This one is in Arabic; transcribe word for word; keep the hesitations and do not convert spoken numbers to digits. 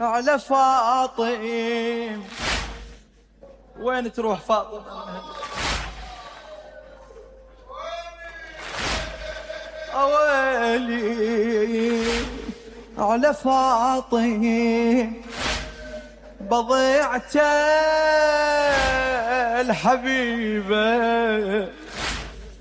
على فاطم. وين تروح فاطم؟ أويلي على فاطم بضيعته الحبيبة